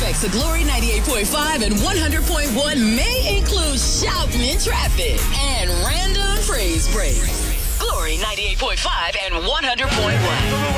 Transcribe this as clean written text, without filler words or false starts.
checks of Glory 98.5 and 100.1 may include shouting in traffic and random phrase breaks. Glory 98.5 and 100.1.